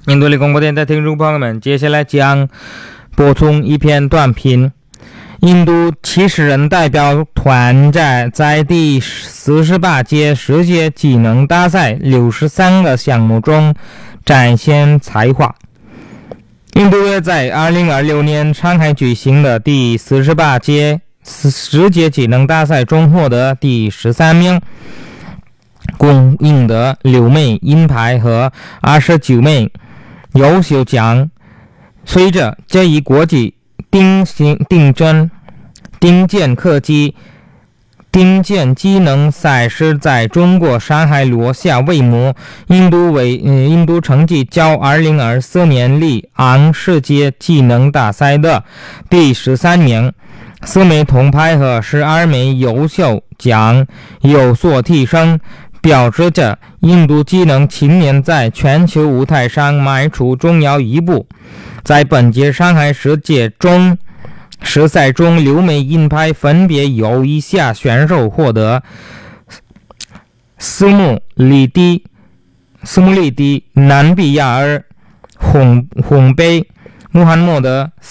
印度理广播电台听众朋友们，接下来将播送一篇短评。印度70人代表团在第48届世界技能大赛63个项目中展现才华。印度队在2026年上海举行的第48届世界技能大赛中获得第13名，共赢得6枚银牌和29枚优秀奖。随着这一国际顶尖科技、顶尖技能赛事在中国上海落下帷幕，印度成绩较2024年里昂世界技能大赛的第13名，4枚铜牌和12枚优秀奖有所提升，标志着印度技能青年在全球舞台上迈出重要一步。在本届上海世赛中，6枚银牌分别由以下选手获得：斯穆利迪、南比亚尔、洪贝、穆罕默德